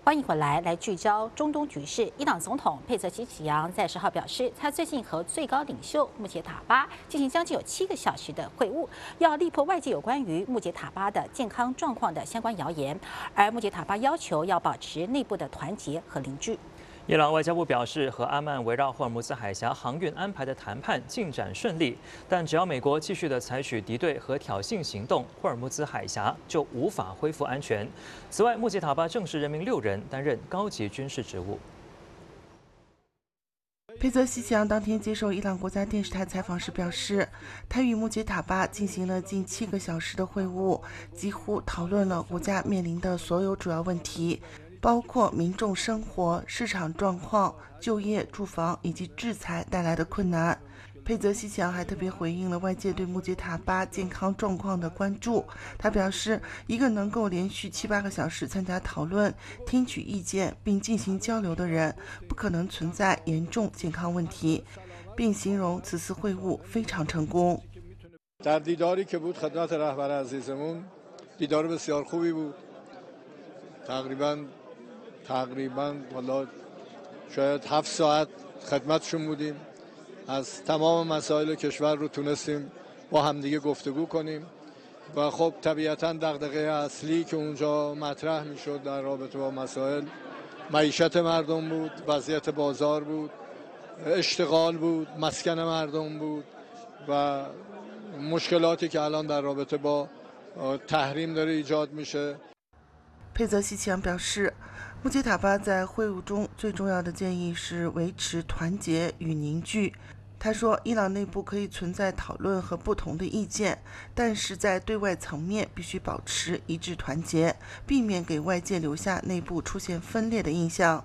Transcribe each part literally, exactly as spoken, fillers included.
欢迎回来，来聚焦中东局势。伊朗总统佩泽西奇扬在十号表示，他最近和最高领袖穆杰塔巴进行将近有七个小时的会晤，要力破外界有关于穆杰塔巴的健康状况的相关谣言。而穆杰塔巴要求要保持内部的团结和凝聚。 伊朗外交部表示，和阿曼围绕霍尔木兹海峡航运安排的谈判进展顺利，但只要美国继续的采取敌对和挑衅行动，霍尔木兹海峡就无法恢复安全。此外，穆杰塔巴正式任命六人担任高级军事职务。 佩泽西奇扬当天接受伊朗国家电视台采访时表示，他与穆杰塔巴进行了近七个小时的会晤，几乎讨论了国家面临的所有主要问题，包括民众生活、市场状况、就业、住房以及制裁带来的困难。佩泽西奇扬还特别回应了外界对穆杰塔巴健康状况的关注。他表示，一个能够连续七八个小时参加讨论、听取意见并进行交流的人，不可能存在严重健康问题，并形容此次会晤非常成功。 در دیداری که بود خدمت رهبر عزیزمون دیدار بسیار خوبی بود. تقریبا تقریبا حالا شاید هفت ساعت خدمتشون بودیم. از تمام مسائل کشور رو تونستیم با همدیگه گفتگو کنیم و خب طبیعتا دغدغه اصلی که اونجا مطرح میشد در رابطه با مسائل معیشت مردم بود، وضعیت بازار بود، اشتغال بود، مسکن مردم بود و مشکلاتی که الان در رابطه با تحریم داره ایجاد میشه。 佩泽西奇扬表示，穆杰塔巴在会晤中最重要的建议是维持团结与凝聚。他说，伊朗内部可以存在讨论和不同的意见，但是在对外层面必须保持一致团结，避免给外界留下内部出现分裂的印象。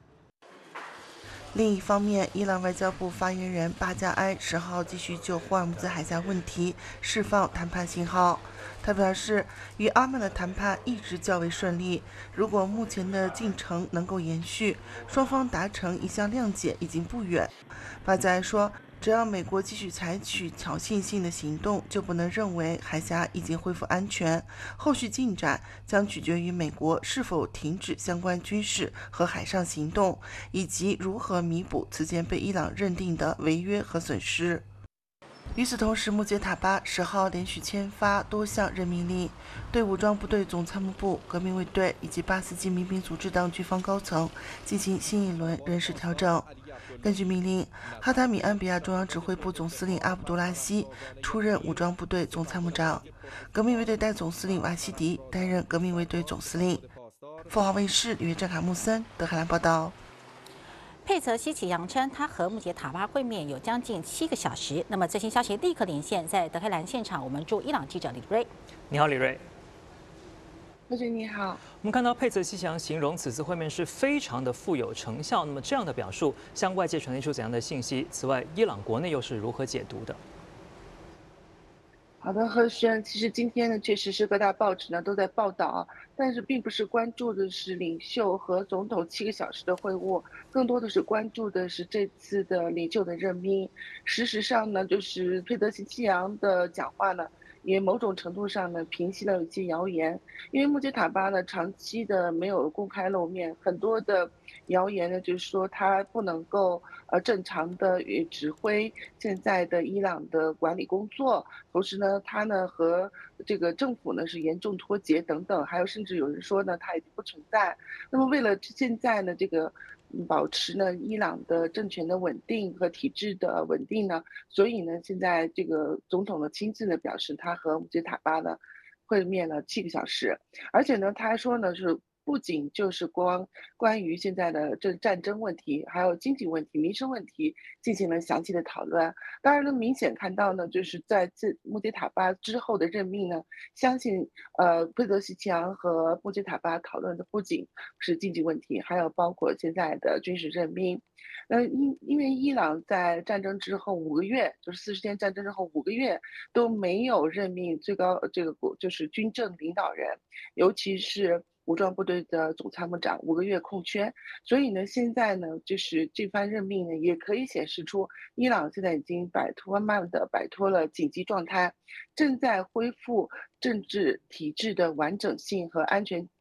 另一方面，伊朗外交部发言人巴加埃十号继续就霍尔木兹海峡问题释放谈判信号。他表示，与阿曼的谈判一直较为顺利，如果目前的进程能够延续，双方达成一项谅解已经不远。巴加埃说，只要美国继续采取挑衅性的行动，就不能认为海峡已经恢复安全。后续进展将取决于美国是否停止相关军事和海上行动，以及如何弥补此前被伊朗认定的违约和损失。与此同时，穆杰塔巴十号连续签发多项任命令，对武装部队总参谋部、革命卫队以及巴斯基民兵组织等军方高层进行新一轮人事调整。根据命令，哈塔米安比亚中央指挥部总司令阿卜杜拉希出任武装部队总参谋长，革命卫队代总司令瓦西迪担任革命卫队总司令。凤凰卫视里约郑卡穆森德黑兰报道。 佩泽西奇扬称，他和穆杰塔巴会面有将近七个小时。那么最新消息立刻连线在德黑兰现场，我们驻伊朗记者李瑞。 你好，李瑞。 何姐你好。 我们看到佩泽西奇扬形容此次会面是非常的富有成效，那么这样的表述向外界传递出怎样的信息？此外，伊朗国内又是如何解读的？ 好的，何轩，其实今天呢，确实是各大报纸呢都在报道，但是并不是关注的是领袖和总统七个小时的会晤，更多的是关注的是这次的领袖的任命。事实上呢，就是佩泽西奇扬的讲话呢，也某种程度上呢平息了一些谣言，因为穆杰塔巴呢长期的没有公开露面，很多的谣言呢就是说他不能够呃正常的指挥现在的伊朗的管理工作，同时呢他呢和这个政府呢是严重脱节等等，还有甚至有人说呢他已经不存在。那么为了现在呢这个保持呢伊朗的政权的稳定和体制的稳定呢，所以呢现在这个总统呢亲自呢表示他和穆杰塔巴呢会面了七个小时，而且呢他还说呢是不仅就是光关于现在的这战争问题，还有经济问题、民生问题进行了详细的讨论。当然呢，明显看到呢，就是在这穆杰塔巴之后的任命呢，相信呃佩泽西奇扬和穆杰塔巴讨论的不仅是经济问题，还有包括现在的军事任命。呃，因因为伊朗在战争之后五个月，就是四十天战争之后五个月都没有任命最高这个国就是军政领导人，尤其是武装部队的总参谋长五个月空缺，所以呢，现在呢，就是这番任命呢，也可以显示出伊朗现在已经摆脱慢慢的摆脱了紧急状态，正在恢复政治体制的完整性和安全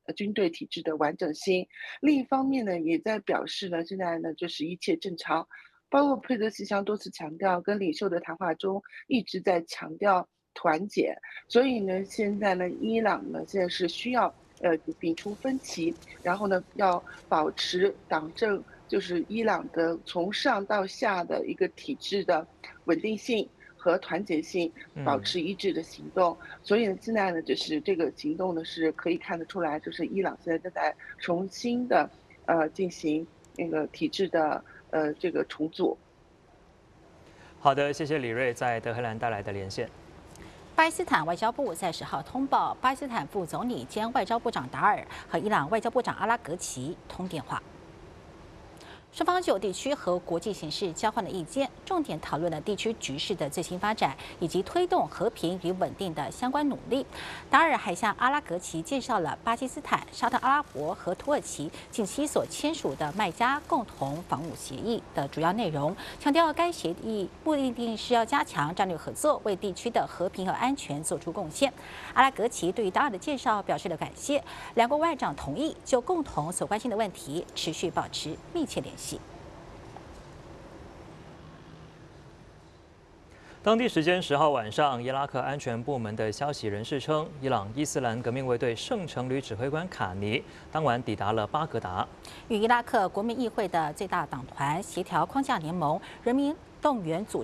呃军队体制的完整性。另一方面呢，也在表示呢，现在呢就是一切正常。包括佩泽西强多次强调，跟领袖的谈话中一直在强调团结。所以呢，现在呢，伊朗呢现在是需要呃摒除分歧，然后呢要保持党政，就是伊朗的从上到下的一个体制的稳定性和团结性，保持一致的行动。嗯、所以呢，现在呢，就是这个行动呢是可以看得出来，就是伊朗现在正在重新的呃进行那个体制的呃这个重组。 好的，谢谢李瑞在德黑兰带来的连线。 巴基斯坦外交部在十号通报，巴基斯坦副总理兼外交部长达尔和伊朗外交部长阿拉格齐通电话。双方就地区和国际形势交换了意见，重点讨论了地区局势的最新发展，以及推动和平与稳定的相关努力。达尔还向阿拉格齐介绍了巴基斯坦、沙特阿拉伯和土耳其近期所签署的麦加共同防务协议的主要内容，强调该协议不一定是要加强战略合作，为地区的和平和安全做出贡献。阿拉格齐对于达尔的介绍表示了感谢，两国外长同意就共同所关心的问题持续保持密切联系。 当地时间十号晚上，伊拉克安全部门的消息人士称，伊朗伊斯兰革命卫队圣城旅指挥官卡尼当晚抵达了巴格达， 与伊拉克国民议会的最大党团协调框架联盟人民动员组